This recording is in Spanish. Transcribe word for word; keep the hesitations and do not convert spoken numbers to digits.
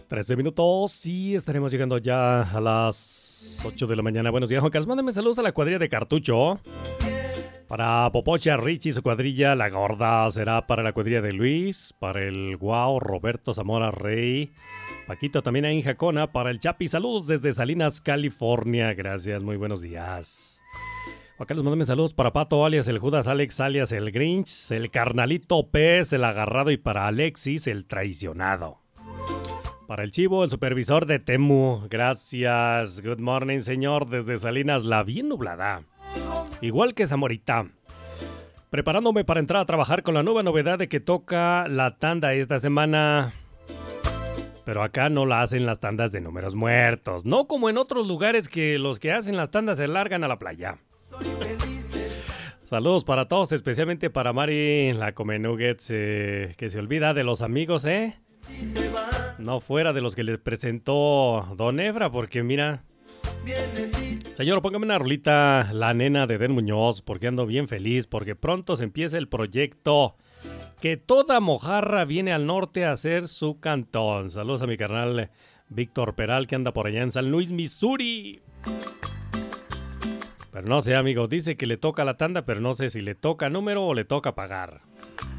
trece minutos y estaremos llegando ya a las ocho de la mañana. Buenos días, Juan Carlos. Mándame saludos a la cuadrilla de Cartucho. Para Popocha, Richie y su cuadrilla, La Gorda. Será para la cuadrilla de Luis. Para el Guau, Roberto Zamora Rey. Paquito también ahí en Jacona. Para el Chapi, saludos desde Salinas, California. Gracias, muy buenos días. Juan Carlos, mándame saludos para Pato, alias el Judas, Alex, alias el Grinch, el Carnalito Pez, el Agarrado, y para Alexis, el Traicionado. Para el Chivo, el supervisor de Temu. Gracias. Good morning, señor. Desde Salinas, la bien nublada. Igual que Zamorita. Preparándome para entrar a trabajar con la nueva novedad de que toca la tanda esta semana. Pero acá no la hacen las tandas de números muertos. No como en otros lugares que los que hacen las tandas se largan a la playa. Saludos para todos, especialmente para Mari, la Come Nuggets, eh, que se olvida de los amigos, ¿eh? No fuera de los que les presentó Don Efra, porque mira... Señor, póngame una rolita, La Nena de Den Muñoz, porque ando bien feliz, porque pronto se empieza el proyecto que toda mojarra viene al norte a hacer su cantón. Saludos a mi carnal Víctor Peral, que anda por allá en San Luis, Missouri. Pero no sé, amigo, dice que le toca la tanda, pero no sé si le toca número o le toca pagar.